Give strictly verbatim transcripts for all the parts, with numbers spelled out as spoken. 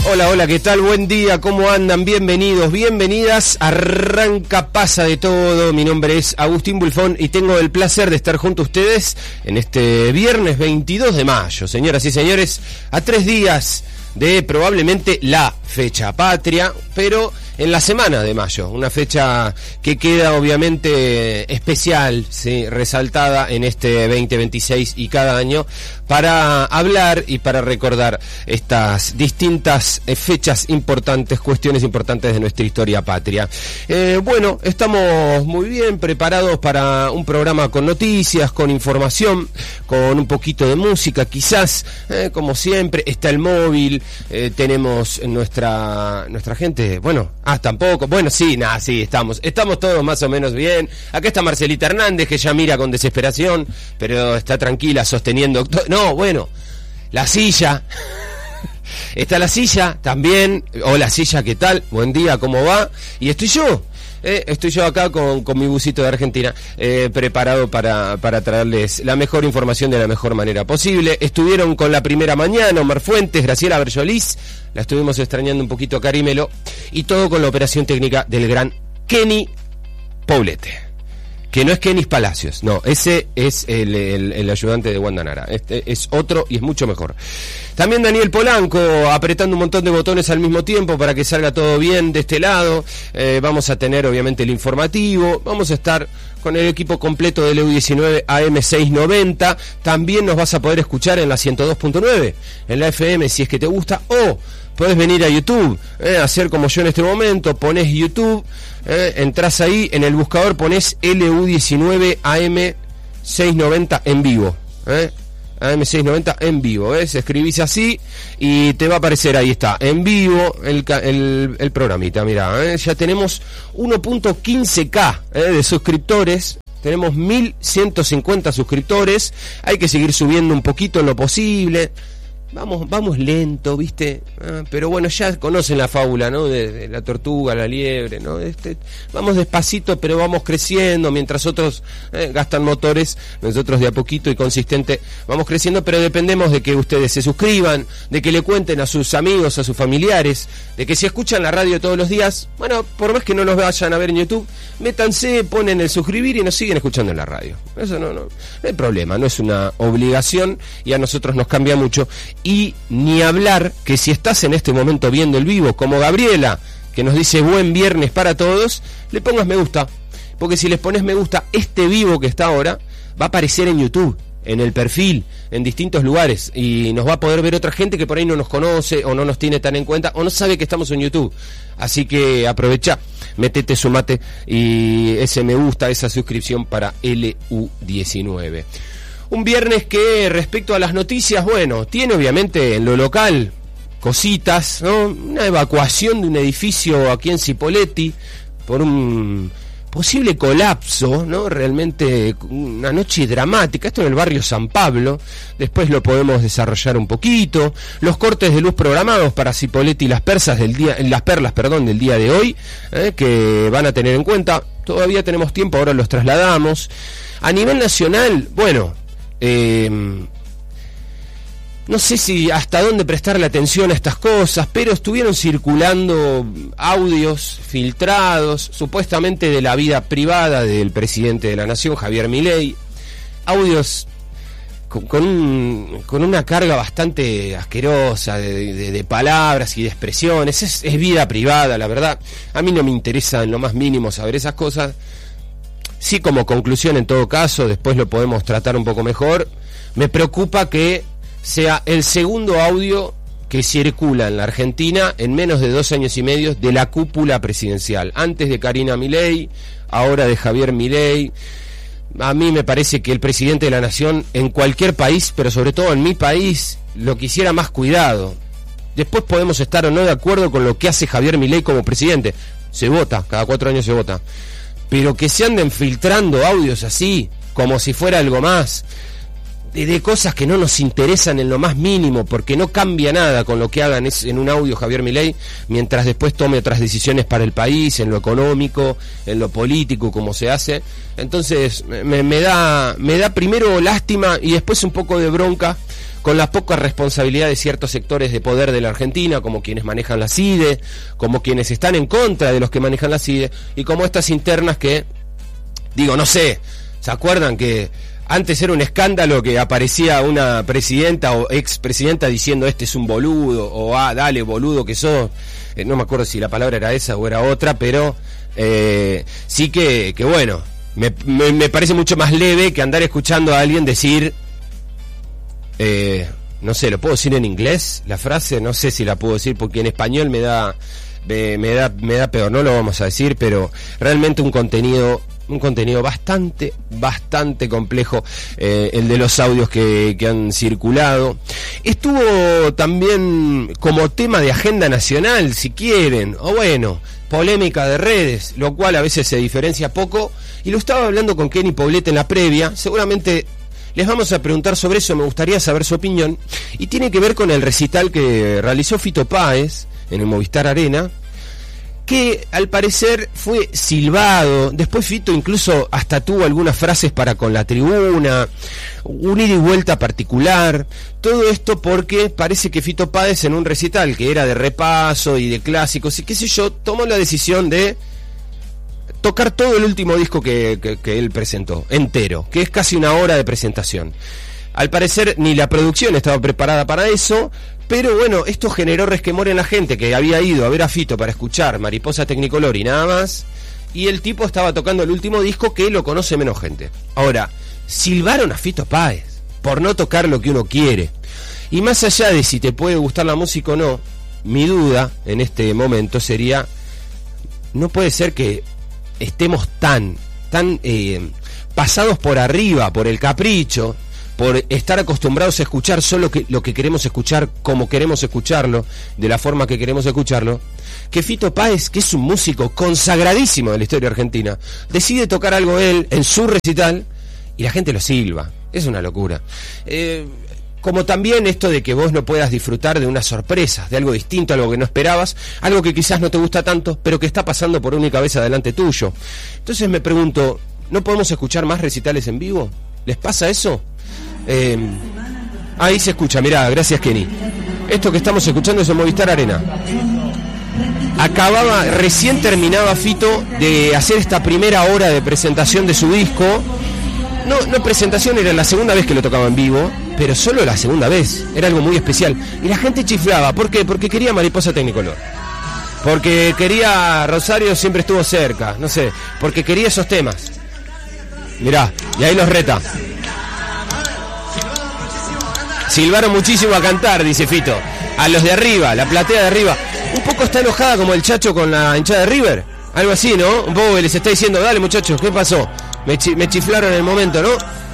Hola, hola, ¿qué tal? Buen día, ¿cómo andan? Bienvenidos, bienvenidas. Arranca, pasa de todo. Mi nombre es Agustín Bulfón y tengo el placer de estar junto a ustedes en este viernes veintidós de mayo. Señoras y señores, a tres días de probablemente la fecha patria, pero en la semana de mayo, una fecha que queda obviamente especial, ¿sí?, resaltada en este veinte veintiséis y cada año, para hablar y para recordar estas distintas fechas importantes, cuestiones importantes de nuestra historia patria. Eh, bueno, estamos muy bien preparados para un programa con noticias, con información, con un poquito de música quizás, eh, como siempre, está el móvil, eh, tenemos nuestra nuestra gente, bueno, ah, tampoco, bueno, sí, nada, sí, estamos, estamos todos más o menos bien. Acá está Marcelita Hernández, que ya mira con desesperación, pero está tranquila, sosteniendo, no, bueno, la silla, está la silla también. Hola silla, ¿qué tal? Buen día, ¿cómo va? Y estoy yo, eh, estoy yo acá con, con mi busito de Argentina, eh, preparado para, para traerles la mejor información de la mejor manera posible. Estuvieron con la primera mañana Omar Fuentes, Graciela Berjolís, la estuvimos extrañando un poquito a Carimelo, y todo con la operación técnica del gran Kenny Poblete. Que no es Kenny Palacios, no, ese es el, el, el ayudante de Wanda Nara, este es otro y es mucho mejor. También Daniel Polanco apretando un montón de botones al mismo tiempo para que salga todo bien de este lado. Eh, vamos a tener obviamente el informativo, vamos a estar con el equipo completo del E U diecinueve A M seiscientos noventa. También nos vas a poder escuchar en la ciento dos punto nueve, en la F M si es que te gusta, o podés venir a YouTube, eh, hacer como yo en este momento, ponés YouTube, eh, entras ahí, en el buscador ponés L U diecinueve A M seiscientos noventa en vivo, eh, A M seiscientos noventa en vivo, eh, se escribís así y te va a aparecer, ahí está, en vivo el, el, el programita, mirá, eh, ya tenemos uno punto quince K eh, de suscriptores. Tenemos mil ciento cincuenta suscriptores, hay que seguir subiendo un poquito en lo posible. Vamos, vamos lento, ¿viste? Ah, pero bueno, ya conocen la fábula, ¿no? De, de la tortuga, la liebre, ¿no? Este, vamos despacito, pero vamos creciendo, mientras otros eh, gastan motores, nosotros de a poquito y consistente vamos creciendo, pero dependemos de que ustedes se suscriban, de que le cuenten a sus amigos, a sus familiares, de que si escuchan la radio todos los días, bueno, por más que no nos vayan a ver en YouTube, métanse, ponen el suscribir y nos siguen escuchando en la radio. Eso no, no, no hay problema, no es una obligación y a nosotros nos cambia mucho. Y ni hablar que si estás en este momento viendo el vivo, como Gabriela, que nos dice buen viernes para todos, le pongas me gusta, porque si les pones me gusta, este vivo que está ahora va a aparecer en YouTube, en el perfil, en distintos lugares, y nos va a poder ver otra gente que por ahí no nos conoce o no nos tiene tan en cuenta o no sabe que estamos en YouTube. Así que aprovecha, metete, sumate y ese me gusta, esa suscripción para L U diecinueve. Un viernes que, respecto a las noticias, bueno, tiene obviamente en lo local cositas, ¿no? Una evacuación de un edificio aquí en Cipolletti por un posible colapso, ¿no? Realmente una noche dramática, esto en el barrio San Pablo, después lo podemos desarrollar un poquito. Los cortes de luz programados para Cipolletti y las persas del día, las perlas, perdón, del día de hoy, ¿eh? Que van a tener en cuenta. Todavía tenemos tiempo, ahora los trasladamos. A nivel nacional, bueno, Eh, no sé si hasta dónde prestarle atención a estas cosas, pero estuvieron circulando audios filtrados, supuestamente de la vida privada del presidente de la Nación, Javier Milei, audios con, con, un, con una carga bastante asquerosa de, de, de palabras y de expresiones. Es, es vida privada, la verdad. A mí no me interesa en lo más mínimo saber esas cosas. Sí, como conclusión, en todo caso, después lo podemos tratar un poco mejor. Me preocupa que sea el segundo audio que circula en la Argentina en menos de dos años y medio de la cúpula presidencial. Antes de Karina Milei, ahora de Javier Milei. A mí me parece que el presidente de la Nación, en cualquier país, pero sobre todo en mi país, lo quisiera más cuidado. Después podemos estar o no de acuerdo con lo que hace Javier Milei como presidente. Se vota, cada cuatro años se vota. Pero que se anden filtrando audios así, como si fuera algo más, de, de cosas que no nos interesan en lo más mínimo, porque no cambia nada con lo que hagan es, en un audio Javier Milei, mientras después tome otras decisiones para el país, en lo económico, en lo político, como se hace. Entonces me, me da me da primero lástima y después un poco de bronca con la poca responsabilidad de ciertos sectores de poder de la Argentina, como quienes manejan la C I D E, como quienes están en contra de los que manejan la C I D E, y como estas internas que, digo, no sé, ¿se acuerdan que antes era un escándalo que aparecía una presidenta o expresidenta diciendo este es un boludo, o ah, dale boludo que sos? Eh, no me acuerdo si la palabra era esa o era otra, pero eh, sí que, que bueno, me, me, me parece mucho más leve que andar escuchando a alguien decir, eh, no sé, ¿lo puedo decir en inglés? La frase, no sé si la puedo decir porque en español me da, me, me da, me da peor, no lo vamos a decir, pero realmente un contenido... un contenido bastante, bastante complejo, eh, el de los audios que, que han circulado. Estuvo también como tema de agenda nacional, si quieren, o bueno, polémica de redes, lo cual a veces se diferencia poco, y lo estaba hablando con Kenny Poblete en la previa, seguramente les vamos a preguntar sobre eso, me gustaría saber su opinión, y tiene que ver con el recital que realizó Fito Páez en el Movistar Arena, que al parecer fue silbado. Después Fito incluso hasta tuvo algunas frases para con la tribuna, un ida y vuelta particular, todo esto porque parece que Fito Páez en un recital que era de repaso y de clásicos y qué sé yo, tomó la decisión de tocar todo el último disco que, que, que él presentó, entero, que es casi una hora de presentación. Al parecer ni la producción estaba preparada para eso, pero bueno, esto generó resquemor en la gente que había ido a ver a Fito para escuchar Mariposa Technicolor y nada más, y el tipo estaba tocando el último disco que lo conoce menos gente. Ahora, silbaron a Fito Páez por no tocar lo que uno quiere. Y más allá de si te puede gustar la música o no, mi duda en este momento sería, no puede ser que estemos tan, tan eh, pasados por arriba, por el capricho, por estar acostumbrados a escuchar solo que, lo que queremos escuchar, como queremos escucharlo, de la forma que queremos escucharlo, que Fito Páez, que es un músico consagradísimo de la historia argentina, decide tocar algo él en su recital y la gente lo silba. Es una locura. Eh, como también esto de que vos no puedas disfrutar de una sorpresa, de algo distinto, algo que no esperabas, algo que quizás no te gusta tanto, pero que está pasando por única vez adelante tuyo. Entonces me pregunto, ¿no podemos escuchar más recitales en vivo? ¿Les pasa eso? Eh, ahí se escucha, mirá, gracias Kenny. Esto que estamos escuchando es en Movistar Arena. Acababa, recién terminaba Fito de hacer esta primera hora de presentación de su disco. No, no presentación, era la segunda vez que lo tocaba en vivo, pero solo la segunda vez, era algo muy especial. Y la gente chiflaba, ¿por qué? Porque quería Mariposa Technicolor, porque quería Rosario siempre estuvo cerca, no sé, porque quería esos temas. Mirá, y ahí los reta. Silbaron muchísimo a cantar, dice Fito. A los de arriba, la platea de arriba. Un poco está enojada como el Chacho con la hinchada de River. Algo así, ¿no? Un poco que les está diciendo, dale muchachos, ¿qué pasó? Me, chi- me chiflaron en el momento, ¿no?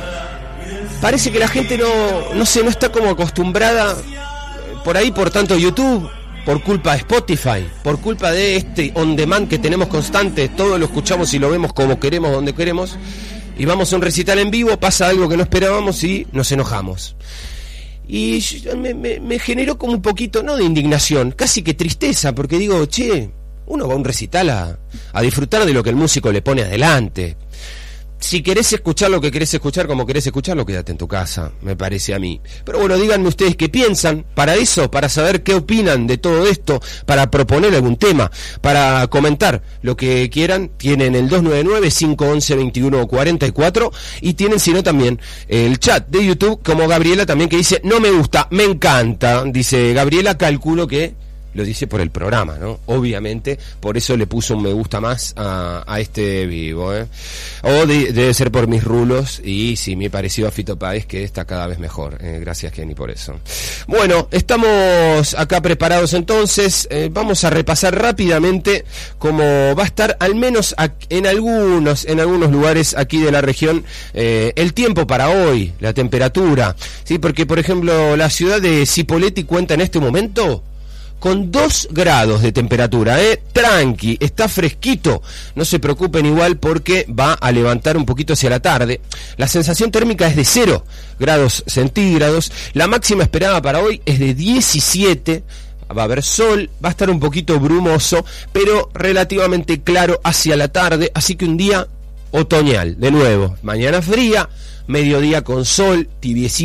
Parece que la gente no, no sé, no está como acostumbrada por ahí, por tanto YouTube, por culpa de Spotify, por culpa de este on demand que tenemos constante, todo lo escuchamos y lo vemos como queremos, donde queremos, y vamos a un recital en vivo, pasa algo que no esperábamos y nos enojamos. Y me, me, me generó como un poquito, no de indignación, casi que tristeza, porque digo, che, uno va a un recital a, a disfrutar de lo que el músico le pone adelante. Si querés escuchar lo que querés escuchar, como querés escucharlo, quédate en tu casa, me parece a mí. Pero bueno, díganme ustedes qué piensan, para eso, para saber qué opinan de todo esto, para proponer algún tema, para comentar lo que quieran. Tienen el dos nueve nueve, cinco once, veintiuno cuarenta y cuatro y tienen, si no, también el chat de YouTube, como Gabriela también, que dice, no me gusta, me encanta. Dice Gabriela, calculo que lo dice por el programa, ¿no? Obviamente, por eso le puso un me gusta más a, a este vivo, ¿eh? O de, debe ser por mis rulos, y sí, me pareció a Fito Páez que está cada vez mejor. Eh, gracias, Kenny, por eso. Bueno, estamos acá preparados entonces. Eh, vamos a repasar rápidamente cómo va a estar, al menos en algunos, en algunos lugares aquí de la región, eh, el tiempo para hoy, la temperatura, ¿sí? Porque, por ejemplo, la ciudad de Cipolletti cuenta en este momento con dos grados de temperatura, ¿eh? Tranqui, está fresquito, no se preocupen igual porque va a levantar un poquito hacia la tarde. La sensación térmica es de cero grados centígrados, la máxima esperada para hoy es de diecisiete, va a haber sol, va a estar un poquito brumoso, pero relativamente claro hacia la tarde, así que un día otoñal, de nuevo, mañana fría, mediodía con sol, tibiecito,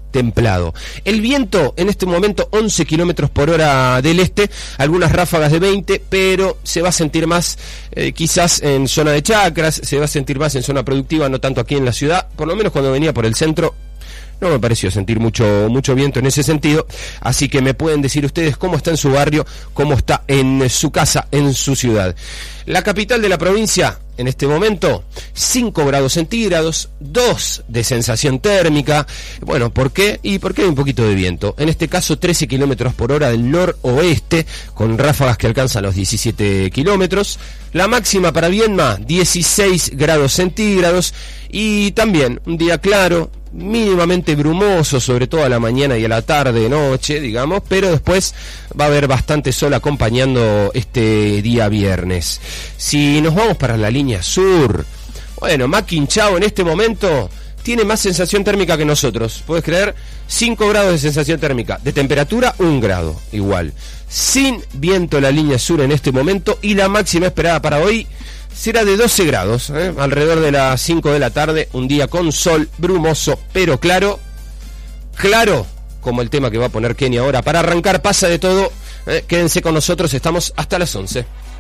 templado. El viento en este momento once kilómetros por hora del este, algunas ráfagas de veinte, pero se va a sentir más eh, quizás en zona de chacras, se va a sentir más en zona productiva, no tanto aquí en la ciudad, por lo menos cuando venía por el centro. No me pareció sentir mucho mucho viento en ese sentido, así que me pueden decir ustedes cómo está en su barrio, cómo está en su casa, en su ciudad. La capital de la provincia, en este momento, cinco grados centígrados, dos de sensación térmica. Bueno, ¿por qué? Y porque hay un poquito de viento. En este caso, trece kilómetros por hora del noroeste, con ráfagas que alcanzan los diecisiete kilómetros. La máxima para Viedma, dieciséis grados centígrados. Y también un día claro, mínimamente brumoso, sobre todo a la mañana y a la tarde, noche, digamos, pero después va a haber bastante sol acompañando este día viernes. Si nos vamos para la línea sur, bueno, Maquinchao en este momento tiene más sensación térmica que nosotros, ¿puedes creer? cinco grados de sensación térmica, de temperatura un grado, igual. Sin viento la línea sur en este momento, y la máxima esperada para hoy será de doce grados, ¿eh? Alrededor de las cinco de la tarde, un día con sol, brumoso, pero claro, claro, como el tema que va a poner Kenny ahora. Para arrancar pasa de todo, ¿eh? Quédense con nosotros, estamos hasta las once.